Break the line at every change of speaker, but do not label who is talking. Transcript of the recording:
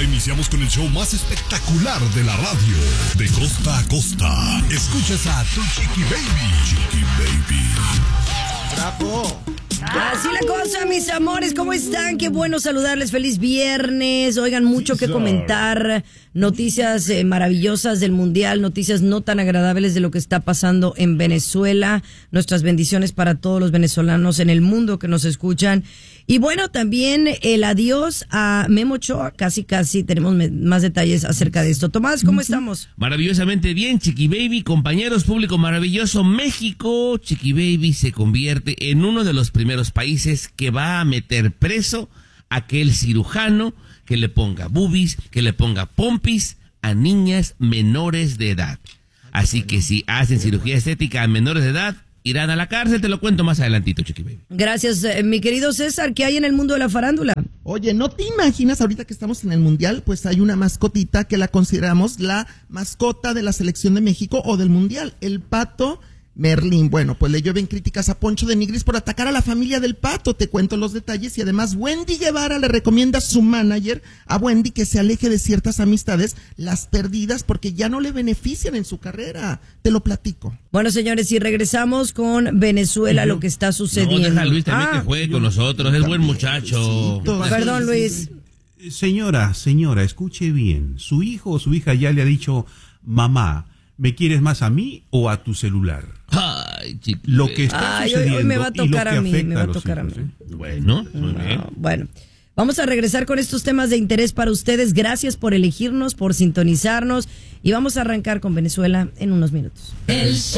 iniciamos con el show más espectacular de la radio. De costa a costa, escuchas a tu Chiqui Baby. Chiqui Baby.
¡Bravo!
Así la cosa, mis amores, ¿cómo están? Qué bueno saludarles, feliz viernes. Oigan, mucho que comentar, noticias maravillosas del Mundial, noticias no tan agradables de lo que está pasando en Venezuela. Nuestras bendiciones para todos los venezolanos en el mundo que nos escuchan. Y bueno, también el adiós a Memo Ochoa, casi tenemos más detalles acerca de esto. Tomás, ¿cómo estamos?
Maravillosamente bien, Chiqui Baby, compañeros, público maravilloso. México, Chiqui Baby, se convierte en uno de los primeros países que va a meter preso a aquel cirujano que le ponga boobies, que le ponga pompis a niñas menores de edad. Así que si hacen cirugía estética a menores de edad, irán a la cárcel. Te lo cuento más adelantito, Chiqui Baby.
Gracias, mi querido César. ¿Qué hay en el mundo de la farándula?
Oye, ¿no te imaginas ahorita que estamos en el Mundial? Pues hay una mascotita que la consideramos la mascota de la selección de México o del Mundial, el Pato Merlín. Bueno, pues le llueven críticas a Poncho de Nigris por atacar a la familia del Pato. Te cuento los detalles y además Wendy Guevara le recomienda a su manager, a Wendy, que se aleje de ciertas amistades, las perdidas, porque ya no le benefician en su carrera. Te lo platico.
Bueno, señores, si regresamos con Venezuela, lo que está sucediendo.
No, deja a Luis también que juegue con nosotros, es buen muchacho.
Perdón, Luis.
Señora, escuche bien. Su hijo o su hija ya le ha dicho, mamá, ¿me quieres más a mí o a tu celular?
Ay, Chiqui.
Lo que está sucediendo
hoy me va a tocar a mí, me va a
los
tocar
hijos,
a mí.
Bueno, muy bien.
Bueno, vamos a regresar con estos temas de interés para ustedes. Gracias por elegirnos, por sintonizarnos y vamos a arrancar con Venezuela en unos minutos.